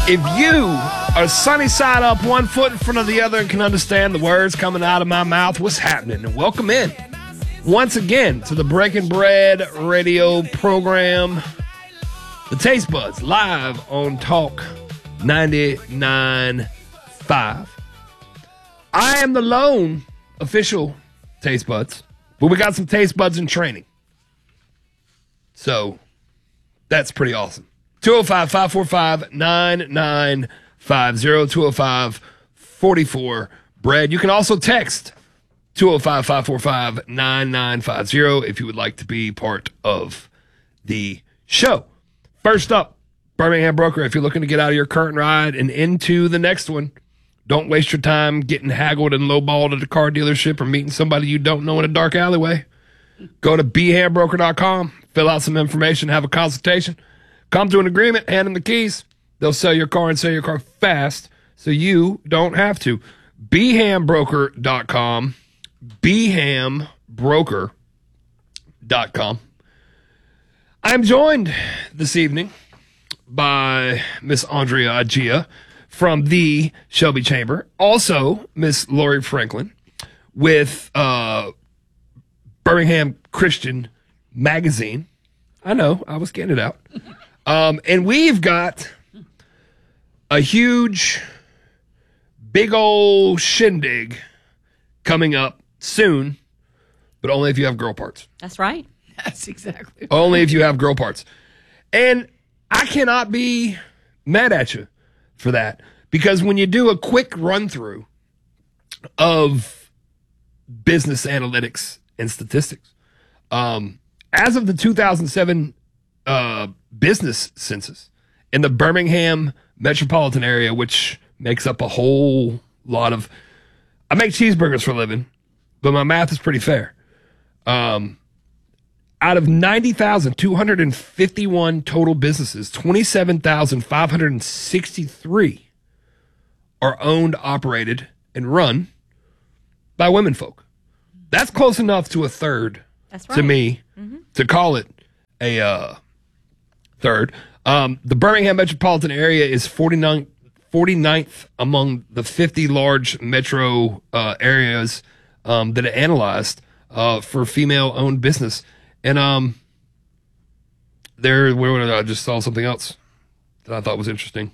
If you are sunny side up, one foot in front of the other, and can understand the words coming out of my mouth, what's happening? And welcome in once again to the Breaking Bread radio program, The Taste Buds, live on Talk 99.5. I am the lone official Taste Buds, but we got some Taste Buds in training. So that's pretty awesome. 205-545-9950, 205-44-BREAD. You can also text 205-545-9950 if you would like to be part of the show. First up, Birmingham Broker, if you're looking to get out of your current ride and into the next one, don't waste your time getting haggled and lowballed at a car dealership or meeting somebody you don't know in a dark alleyway. Go to bhambroker.com, fill out some information, have a consultation. Come to an agreement, hand them the keys. They'll sell your car and sell your car fast so you don't have to. bhambroker.com, bhambroker.com. I'm joined this evening by Miss Andrea Agia from the Shelby Chamber. Also, Miss Lori Franklin with Birmingham Christian Magazine. I know, I was getting it out. And we've got a huge, big old shindig coming up soon, but only if you have girl parts. That's right. That's exactly right. Only if you have girl parts. And I cannot be mad at you for that, because when you do a quick run through of business analytics and statistics, as of the 2007 business census in the Birmingham metropolitan area, which makes up a whole lot of... I make cheeseburgers for a living, but my math is pretty fair. Out of 90,251 total businesses, 27,563 are owned, operated, and run by women folk. That's close enough to a third. That's right. To me, to call it a third. The Birmingham metropolitan area is 49th among the 50 large metro areas that are analyzed for female-owned business. And I just saw something else that I thought was interesting.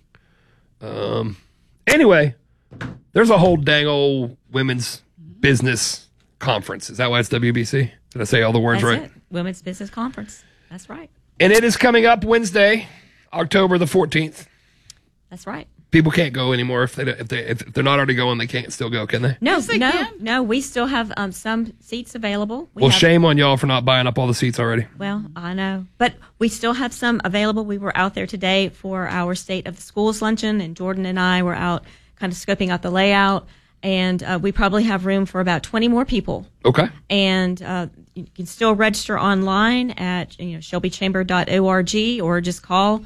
Anyway, there's a whole dang old women's business conference. Is that why it's WBC? Did I say all the words That's right? it. Women's Business Conference. That's right. And it is coming up Wednesday, October the 14th. That's right. People can't go anymore if they're not already going. They can't still go, can they? No, Yes, they can. no. We still have some seats available. Shame on y'all for not buying up all the seats already. Well, I know, but we still have some available. We were out there today for our State of the Schools luncheon, and Jordan and I were out kind of scoping out the layout, and we probably have room for about 20 more people. Okay. And you can still register online at shelbychamber.org, or just call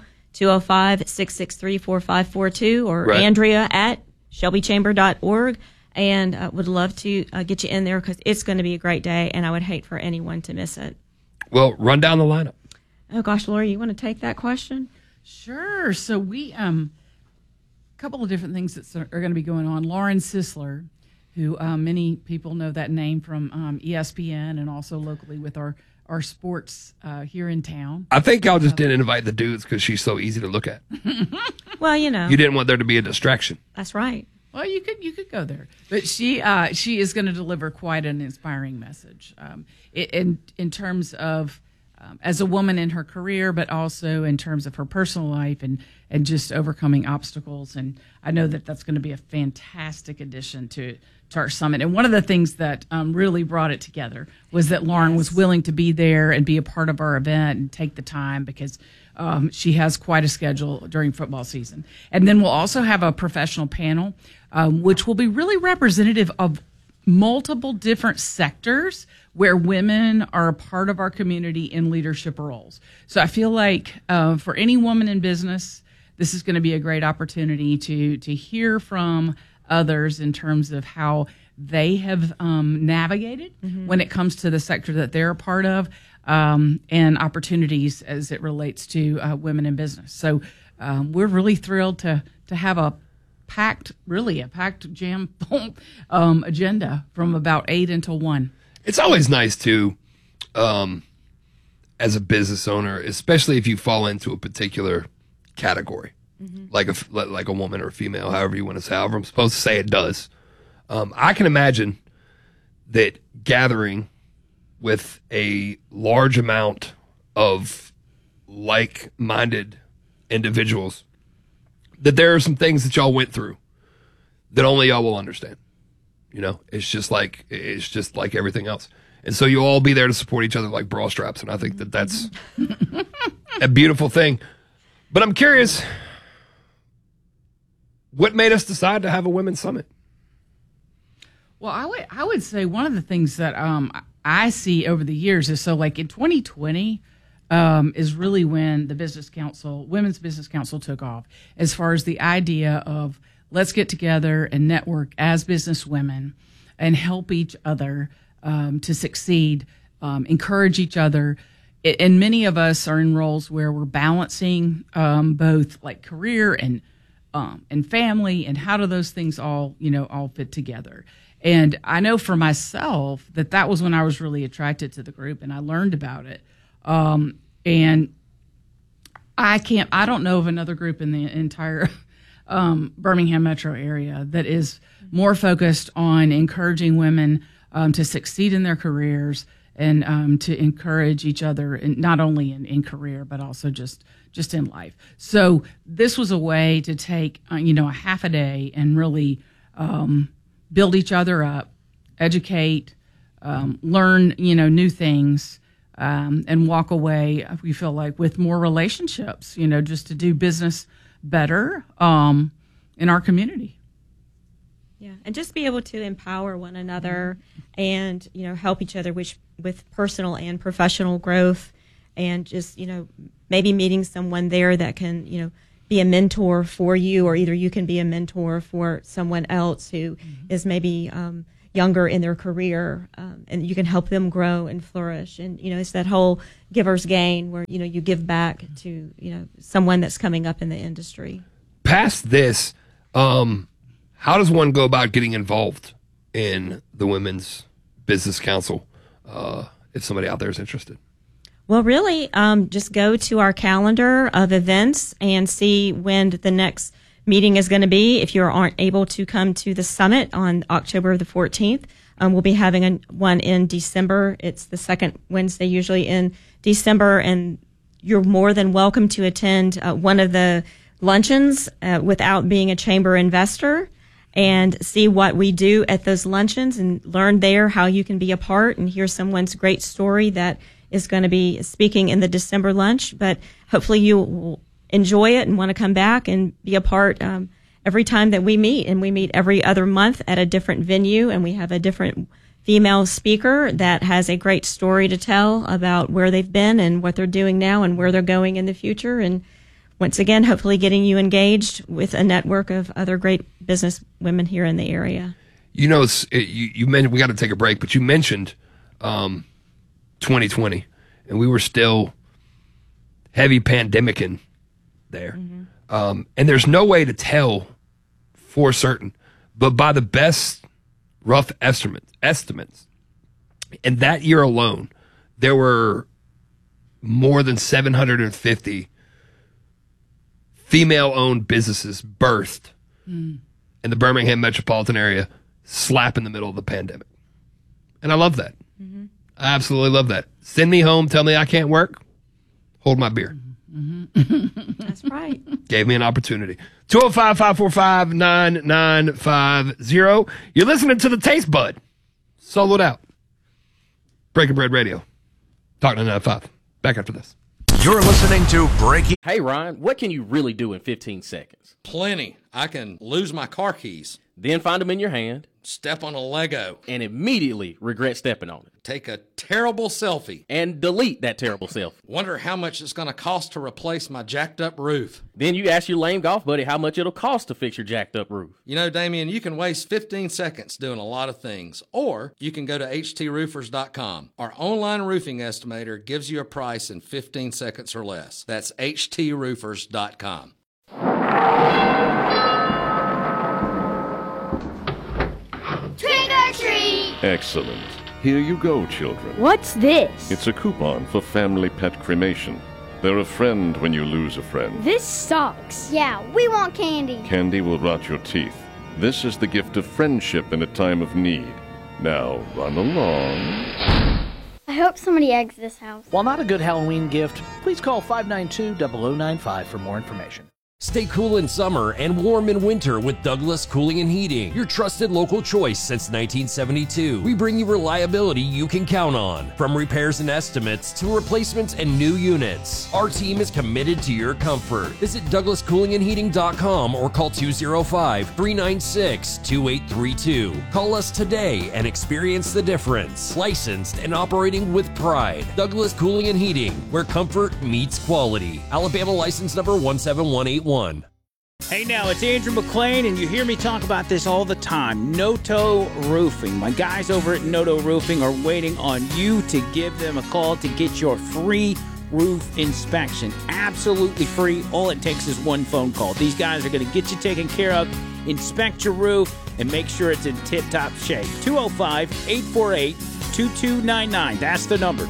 205-663-4542, or Right. Andrea at shelbychamber.org, and would love to get you in there, because it's going to be a great day, and I would hate for anyone to miss it. Well, run down the lineup. Oh, gosh, Lori, you want to take that question? Sure. So we, a couple of different things that are going to be going on. Lauren Sisler, who many people know that name from ESPN and also locally with our sports here in town. I think y'all just didn't invite the dudes because she's so easy to look at. Well, You didn't want there to be a distraction. that's right. Well, you could go there, but she is going to deliver quite an inspiring message in terms of as a woman in her career, but also in terms of her personal life and just overcoming obstacles. And I know that that's going to be a fantastic addition to our summit. And one of the things that really brought it together was that Lauren was willing to be there and be a part of our event and take the time, because she has quite a schedule during football season. And then we'll also have a professional panel, which will be really representative of multiple different sectors where women are a part of our community in leadership roles. So I feel like for any woman in business, this is going to be a great opportunity to hear from others in terms of how they have navigated when it comes to the sector that they're a part of, and opportunities as it relates to women in business. So we're really thrilled to to have a packed jam agenda from about 8 until 1. It's always nice to, as a business owner, especially if you fall into a particular category, like a woman or a female, however you want to say, however I'm supposed to say it does. I can imagine that gathering with a large amount of like-minded individuals, that there are some things that y'all went through that only y'all will understand. You know, it's just like everything else. And so you'll all be there to support each other like bra straps. And I think that that's a beautiful thing. But I'm curious, what made us decide to have a women's summit? Well, I would say one of the things that I see over the years is, so like in 2020 is really when the Women's Business Council took off, as far as the idea of let's get together and network as business women and help each other to succeed, encourage each other. And many of us are in roles where we're balancing both like career and family, and how do those things all fit together. And I know for myself that was when I was really attracted to the group, and I learned about it. And I don't know of another group in the entire Birmingham metro area that is more focused on encouraging women to succeed in their careers, and to encourage each other, not only in career, but also just in life. So this was a way to take, a half a day and really build each other up, educate, learn, new things, and walk away, we feel like, with more relationships, just to do business better in our community. Yeah, and just be able to empower one another and, help each other with personal and professional growth, and just, maybe meeting someone there that can, be a mentor for you, or either you can be a mentor for someone else who is maybe younger in their career, and you can help them grow and flourish. And, it's that whole giver's gain where, you give back to, someone that's coming up in the industry. Past this, how does one go about getting involved in the Women's Business Council, if somebody out there is interested? Well, really, just go to our calendar of events and see when the next meeting is going to be. If you aren't able to come to the summit on October the 14th, we'll be having one in December. It's the second Wednesday usually in December, and you're more than welcome to attend one of the luncheons without being a chamber investor, and see what we do at those luncheons and learn there how you can be a part and hear someone's great story that is going to be speaking in the December lunch. But hopefully you will enjoy it and want to come back and be a part every time that we meet. And we meet every other month at a different venue, and we have a different female speaker that has a great story to tell about where they've been and what they're doing now and where they're going in the future. And once again, hopefully getting you engaged with a network of other great business women here in the area. You mentioned, we got to take a break, but you mentioned 2020, and we were still heavy pandemicing there. And there's no way to tell for certain, but by the best rough estimates, in that year alone, there were more than 750 female-owned businesses birthed in the Birmingham metropolitan area, slap in the middle of the pandemic. And I love that. I absolutely love that. Send me home, tell me I can't work, hold my beer. That's right. Gave me an opportunity. 205-545-9950. You're listening to The Taste Bud. Soloed out. Breaking Bread Radio. Talking to 95. Back after this. You're listening to Breaking. Hey, Ryan, what can you really do in 15 seconds? Plenty. I can lose my car keys. Then find them in your hand. Step on a Lego. And immediately regret stepping on it. Take a terrible selfie. And delete that terrible selfie. Wonder how much it's going to cost to replace my jacked up roof. Then you ask your lame golf buddy how much it'll cost to fix your jacked up roof. You know, Damien, you can waste 15 seconds doing a lot of things. Or you can go to HTRoofers.com. Our online roofing estimator gives you a price in 15 seconds or less. That's HTRoofers.com. Excellent. Here you go, children. What's this? It's a coupon for family pet cremation. They're a friend when you lose a friend. This sucks. Yeah, we want candy. Candy will rot your teeth. This is the gift of friendship in a time of need. Now, run along. I hope somebody eggs this house. While not a good Halloween gift, please call 592-0095 for more information. Stay cool in summer and warm in winter with Douglas Cooling and Heating, your trusted local choice since 1972. We bring you reliability you can count on, from repairs and estimates to replacements and new units. Our team is committed to your comfort. Visit DouglasCoolingandHeating.com or call 205-396-2832. Call us today and experience the difference. Licensed and operating with pride. Douglas Cooling and Heating, where comfort meets quality. Alabama license number 17181. Hey now, it's Andrew McClain, and you hear me talk about this all the time. Noto Roofing. My guys over at Noto Roofing are waiting on you to give them a call to get your free roof inspection. Absolutely free. All it takes is one phone call. These guys are going to get you taken care of, inspect your roof, and make sure it's in tip-top shape. 205-848-2299. That's the number.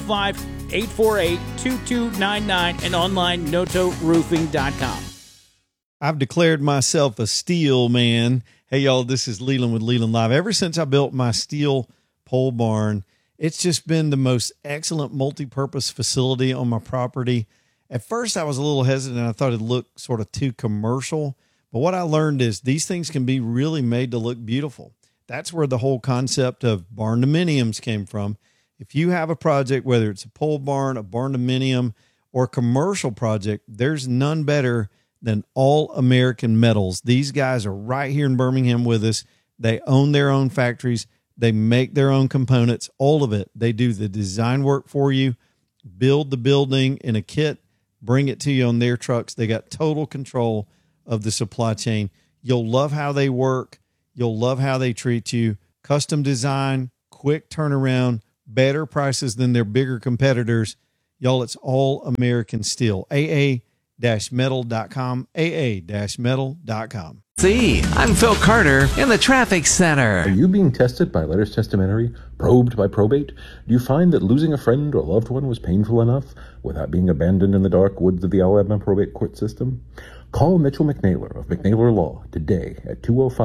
205-848-2299 and online notoroofing.com. I've declared myself a steel man. Hey, y'all, this is Leland with Leland Live. Ever since I built my steel pole barn, it's just been the most excellent multi-purpose facility on my property. At first, I was a little hesitant. I thought it looked sort of too commercial. But what I learned is these things can be really made to look beautiful. That's where the whole concept of barn-dominiums came from. If you have a project, whether it's a pole barn, a barn-dominium, or a commercial project, there's none better than All American Metals. These guys are right here in Birmingham with us. They own their own factories. They make their own components, all of it. They do the design work for you, build the building in a kit, bring it to you on their trucks. They got total control of the supply chain. You'll love how they work. You'll love how they treat you. Custom design, quick turnaround, better prices than their bigger competitors. Y'all, it's All American Steel. AA-metal.com, AA-metal.com. See, I'm Phil Carter in the traffic center. Are you being tested by letters testamentary, probed by probate? Do you find that losing a friend or loved one was painful enough without being abandoned in the dark woods of the Alabama probate court system? Call Mitchell McNaylor of McNaylor Law today at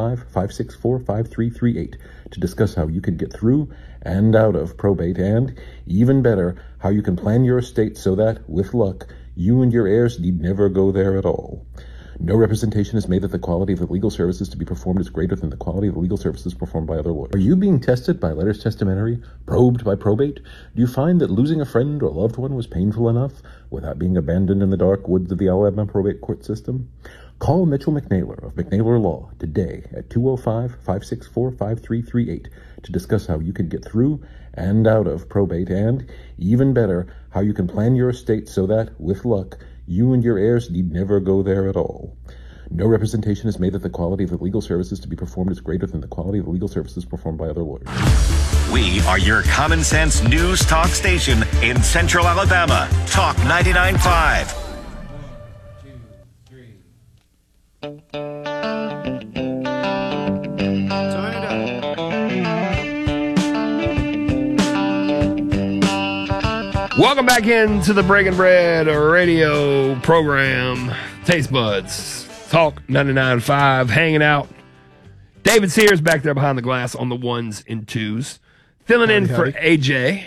205-564-5338 to discuss how you can get through and out of probate, and, even better, how you can plan your estate so that, with luck, you and your heirs need never go there at all. No representation is made that the quality of the legal services to be performed is greater than the quality of the legal services performed by other lawyers. Are you being tested by letters testamentary, probed by probate? Do you find that losing a friend or loved one was painful enough without being abandoned in the dark woods of the Alabama probate court system? Call Mitchell McNaylor of McNaylor Law today at 205-564-5338 to discuss how you can get through and out of probate, and, even better, how you can plan your estate so that, with luck, you and your heirs need never go there at all. No representation is made that the quality of the legal services to be performed is greater than the quality of the legal services performed by other lawyers. We are your common sense news talk station in Central Alabama. Talk 99.5. Welcome back into the Breaking Bread radio program. Taste Buds, Talk 99.5, hanging out. David Sears back there behind the glass on the ones and twos. Filling in for AJ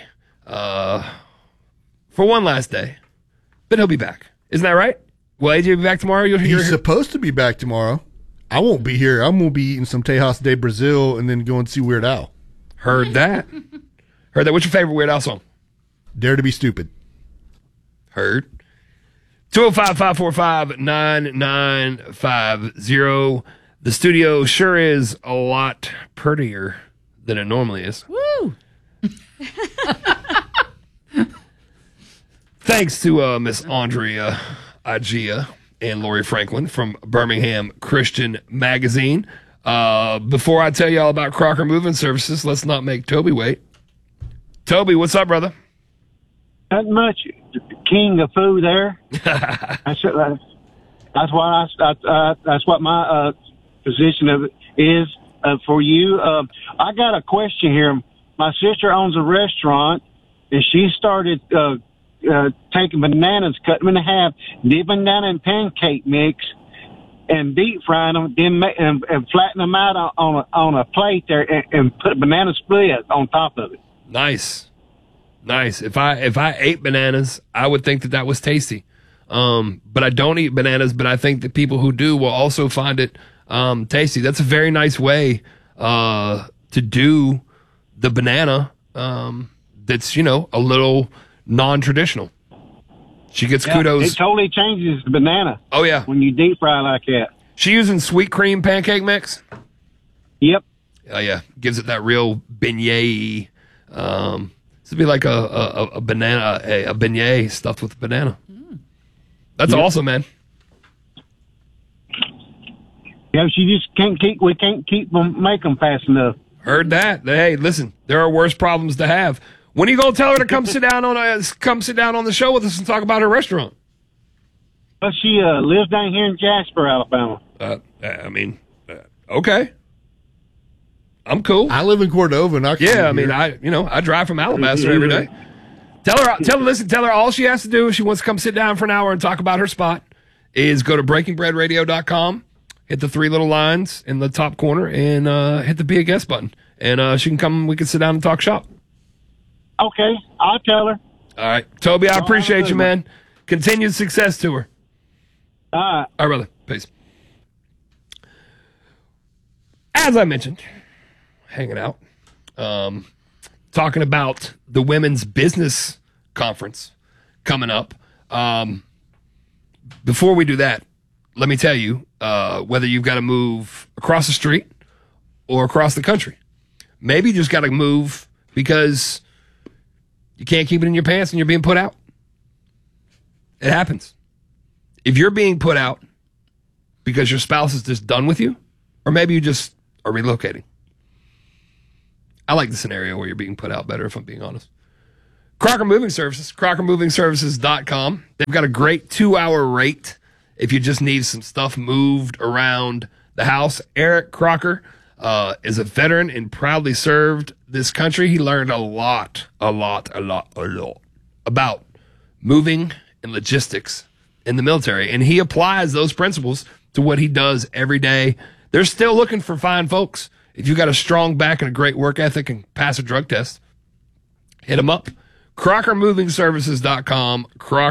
for one last day. But he'll be back. Isn't that right? Will AJ be back tomorrow? He's supposed to be back tomorrow. I won't be here. I'm going to be eating some Tejas de Brazil and then go and see Weird Al. Heard that. Heard that. What's your favorite Weird Al song? Dare to be Stupid. Heard. 205-545-9950. The studio sure is a lot prettier than it normally is. Woo! Thanks to Miss Andrea Agia and Lori Franklin from Birmingham Christian Magazine. Before I tell you all about Crocker Moving Services, let's not make Toby wait. Toby, what's up, brother? Not much. King of food there. That's what my position of it is. for you. I got a question here. My sister owns a restaurant, and she started taking bananas, cutting them in half, dipping them down in pancake mix, and deep frying them, then and flatten them out on a plate there, and put banana split on top of it. Nice. If I ate bananas, I would think that was tasty. But I don't eat bananas, but I think that people who do will also find it tasty. That's a very nice way to do the banana. That's, a little non-traditional. She gets kudos. It totally changes the banana. Oh, yeah. When you deep fry like that. She using sweet cream pancake mix? Yep. Oh, yeah. Gives it that real beignet. This would be like a banana, a beignet stuffed with banana. That's awesome, man. Yeah, she just we can't keep them, make them fast enough. Heard that. Hey, listen, there are worse problems to have. When are you gonna tell her to come sit down on the show with us and talk about her restaurant? Well, she lives down here in Jasper, Alabama. Okay. I'm cool. I live in Cordova, and I drive from Alabaster every day. Tell her all she has to do if she wants to come sit down for an hour and talk about her spot is go to breakingbreadradio.com, hit the 3 little lines in the top corner, and hit the Be a Guest button. And she can come, we can sit down and talk shop. Okay, I'll tell her. All right. Toby, I appreciate you, man. Continued success to her. All right. All right, brother. Peace. As I mentioned, hanging out, talking about the Women's Business Conference coming up. Before we do that, let me tell you, whether you've got to move across the street or across the country, maybe you just got to move because you can't keep it in your pants and you're being put out. It happens. If you're being put out because your spouse is just done with you, or maybe you just are relocating. I like the scenario where you're being put out better, if I'm being honest. Crocker Moving Services, crockermovingservices.com. They've got a great 2-hour rate if you just need some stuff moved around the house. Eric Crocker is a veteran and proudly served this country. He learned a lot about moving and logistics in the military, and he applies those principles to what he does every day. They're still looking for fine folks. If you got a strong back and a great work ethic and pass a drug test, hit them up. crockermovingservices.com,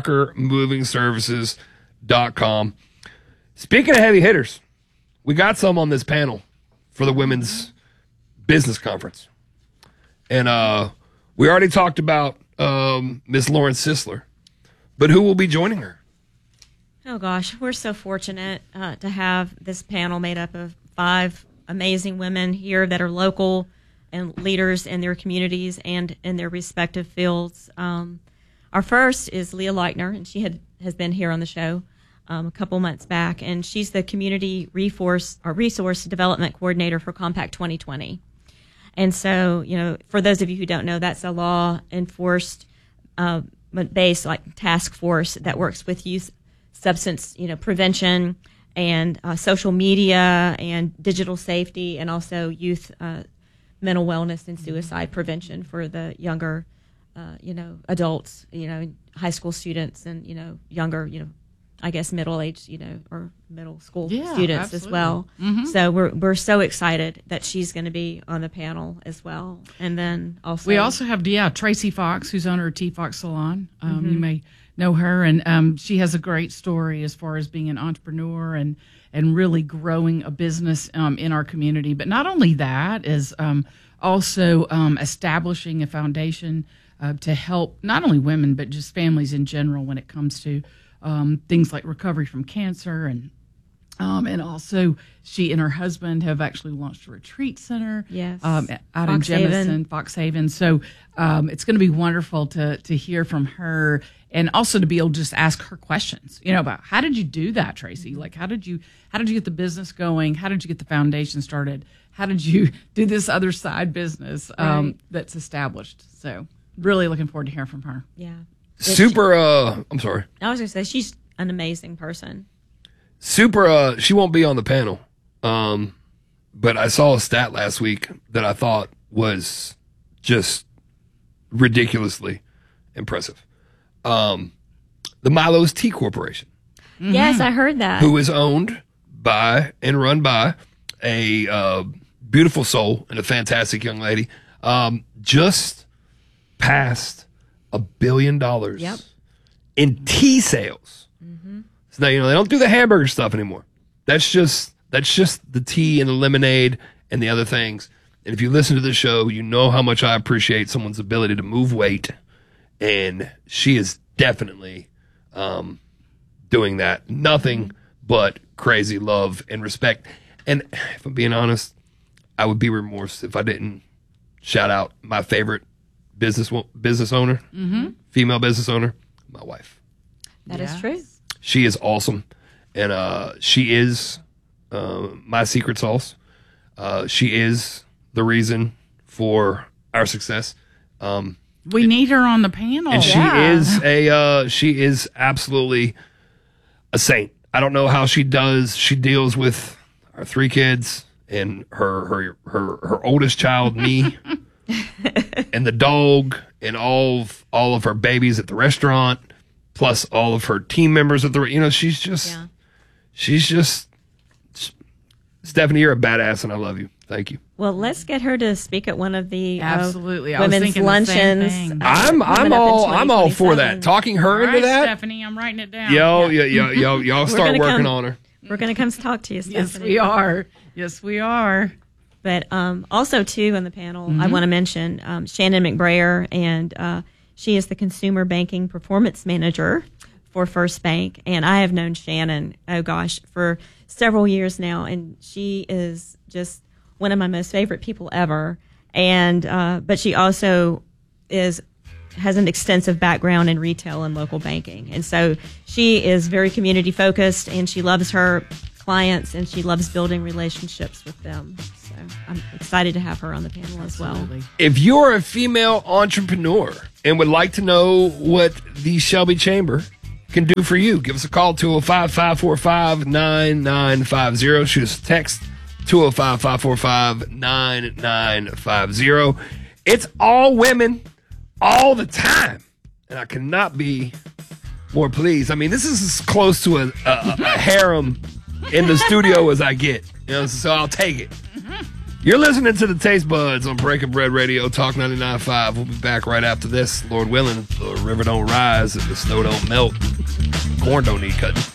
crockermovingservices.com. Speaking of heavy hitters, we got some on this panel for the Women's Business Conference. And we already talked about Miss Lauren Sisler, but who will be joining her? Oh, gosh, we're so fortunate to have this panel made up of 5 amazing women here that are local and leaders in their communities and in their respective fields. Our first is Leah Leichner, and she has been here on the show a couple months back, and she's the Community Resource Development Coordinator for Compact 2020. And so, for those of you who don't know, that's a law-enforced based task force that works with youth substance, prevention and social media and digital safety, and also youth mental wellness and suicide prevention for the younger, adults, high school students and, younger, I guess middle-aged, or middle school students as well. Mm-hmm. So we're so excited that she's going to be on the panel as well. And then also we also have Tracy Fox, who's owner of T Fox Salon. You may know her, and she has a great story as far as being an entrepreneur and really growing a business in our community. But not only that, is also establishing a foundation to help not only women but just families in general when it comes to things like recovery from cancer, and also she and her husband have actually launched a retreat center out in Jemison, Fox Haven. So it's going to be wonderful to hear from her, and also to be able to just ask her questions, about how did you do that, Tracy? Like, how did you get the business going? How did you get the foundation started? How did you do this other side business that's established? So really looking forward to hearing from her. Yeah. I'm sorry. I was going to say, she's an amazing person. She won't be on the panel. but I saw a stat last week that I thought was just ridiculously impressive. The Milo's Tea Corporation. Yes, I heard that. Who is owned by and run by a beautiful soul and a fantastic young lady. Just passed $1 billion in tea sales. So now, they don't do the hamburger stuff anymore. That's just the tea and the lemonade and the other things. And if you listen to the show, you know how much I appreciate someone's ability to move weight. And she is definitely doing that. Nothing but crazy love and respect. And if I'm being honest, I would be remorse if I didn't shout out my favorite business owner, female business owner, my wife. That is true. She is awesome. And she is my secret sauce. She is the reason for our success. We need her on the panel. And she is absolutely a saint. I don't know how she deals with our 3 kids and her oldest child, me, and the dog, and all of her babies at the restaurant, plus all of her team members at the, she's just Stephanie, you're a badass, and I love you. Thank you. Well, let's get her to speak at one of the absolutely I was women's thinking luncheons. the same thing. I'm all for that. Talking her into that, Stephanie, I'm writing it down. Y'all start working on her. We're going to come talk to you, Stephanie. Yes, we are. But also, too, on the panel, I want to mention Shannon McBrayer, and she is the Consumer Banking Performance Manager for First Bank. And I have known Shannon, for several years now, and she is just one of my most favorite people ever. And but she also has an extensive background in retail and local banking, and so she is very community focused, and she loves her clients, and she loves building relationships with them. So I'm excited to have her on the panel as well. If you're a female entrepreneur and would like to know what the Shelby Chamber can do for you, give us a call, 205-545-9950. Shoot us a text, 205-545-9950. It's all women all the time, and I cannot be more pleased. I mean, this is as close to a harem in the studio as I get, so I'll take it. You're listening to the Taste Buds on Breaking Bread Radio, Talk 99.5. We'll be back right after this. Lord willing, if the river don't rise, if the snow don't melt, corn don't need cutting.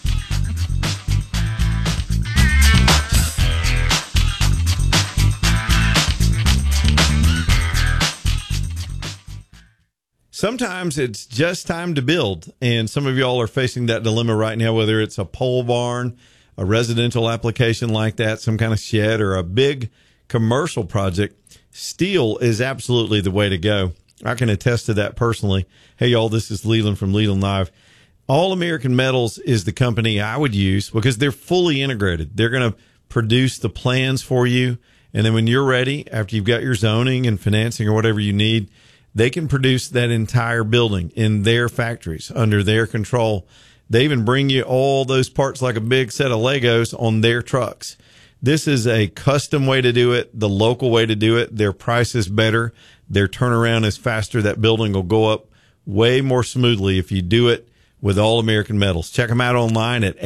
Sometimes it's just time to build, and some of y'all are facing that dilemma right now, whether it's a pole barn, a residential application like that, some kind of shed, or a big commercial project. Steel is absolutely the way to go. I can attest to that personally. Hey, y'all, this is Leland from Leland Live. All American Metals is the company I would use because they're fully integrated. They're going to produce the plans for you, and then when you're ready, after you've got your zoning and financing or whatever you need, they can produce that entire building in their factories under their control. They even bring you all those parts like a big set of Legos on their trucks. This is a custom way to do it, the local way to do it. Their price is better. Their turnaround is faster. That building will go up way more smoothly if you do it with All American Metals. Check them out online at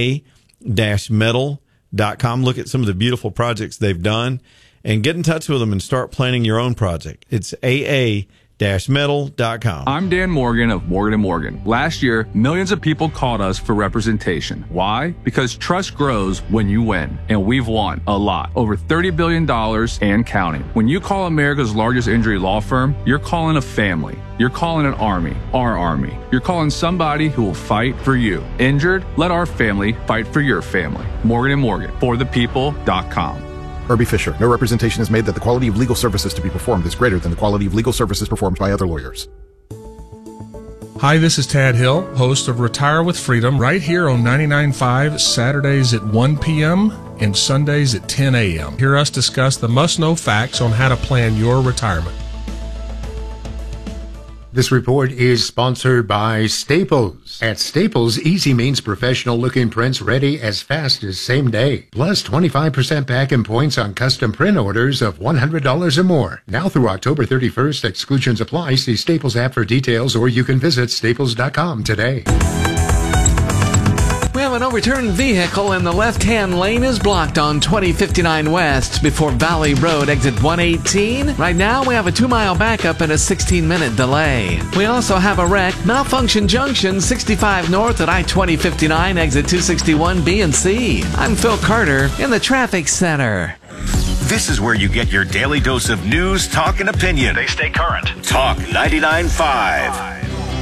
aa-metal.com. Look at some of the beautiful projects they've done and get in touch with them and start planning your own project. It's aa-metal.com. I'm Dan Morgan of Morgan & Morgan. Last year, millions of people called us for representation. Why? Because trust grows when you win. And we've won a lot. Over $30 billion and counting. When you call America's largest injury law firm, you're calling a family. You're calling an army, our army. You're calling somebody who will fight for you. Injured? Let our family fight for your family. Morgan & Morgan, forthepeople.com. Irby Fisher. No representation is made that the quality of legal services to be performed is greater than the quality of legal services performed by other lawyers. Hi, this is Tad Hill, host of Retire with Freedom, right here on 99.5, Saturdays at 1 p.m. and Sundays at 10 a.m. Hear us discuss the must-know facts on how to plan your retirement. This report is sponsored by Staples. At Staples, easy means professional-looking prints ready as fast as same day. Plus 25% back in points on custom print orders of $100 or more. Now through October 31st, exclusions apply. See Staples app for details, or you can visit staples.com today. We have an overturned vehicle and the left-hand lane is blocked on 2059 West before Valley Road, exit 118. Right now, we have a 2-mile backup and a 16-minute delay. We also have a wreck, Malfunction Junction, 65 North at I-2059, exit 261B and C. I'm Phil Carter in the Traffic Center. This is where you get your daily dose of news, talk, and opinion. They stay current. Talk 99.5.